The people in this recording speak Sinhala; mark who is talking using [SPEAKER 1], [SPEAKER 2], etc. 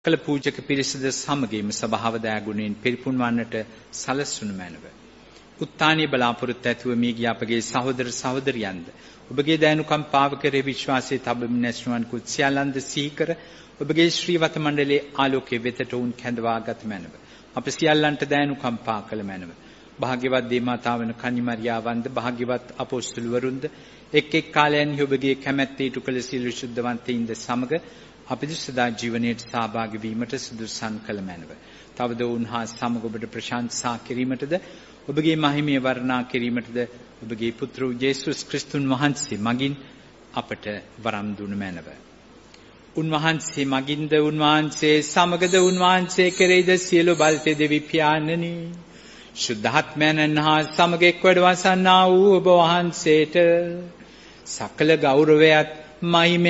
[SPEAKER 1] කළ පූජක පිරිසද සමගින්ම සභාව දයාගුණයෙන් පිරිපුන් වන්නට සලස්වනු මැනව. උත්තානීය බලාපොරොත්තු ඇතුව මිය ගිය අපගේ සහෝදර සහෝදරියන්ද ඔබගේ දයනුකම්පාව කෙරෙහි විශ්වාසයේ තබමින් ඇසුරුවන් කුත් සියල්ලන්ද සිහි කර ඔබගේ ශ්‍රීවත මණ්ඩලයේ ආලෝකයේ වෙතට වුන් කැඳවාගත මැනව. අප සියල්ලන්ට දයනුකම්පා කළ මැනව. භාග්‍යවත් දේ මාතාවන කන්නිමරියාවන්ද භාග්‍යවත් අපොස්තුලවරුන්ද එක් එක් කාලයන්හි ඔබගේ කැමැත්ත ඉටු කළ සියලු ශුද්ධවන්තයින්ද සමග අපිට සදා ජීවනයට සහභාගී වීමට සුදුසුසන් කළ මැනව. තවද උන්හා සමග ඔබට ප්‍රශංසා කිරීමටද ඔබගේ මහිමය වර්ණනා කිරීමටද ඔබගේ පුත්‍ර යේසුස් ක්‍රිස්තුන් වහන්සේ මගින් අපට වරම් දුන මැනව. උන්වහන්සේ මගින්ද උන්වහන්සේ සමගද උන්වහන්සේ කෙරෙහිද සියලු බල්තේ දෙවි පියාණනි ශුද්ධාත්මයන්න් හා සමග එක් වැඩ වසන්නා වූ ඔබ වහන්සේට සකල ගෞරවයත් මහිමය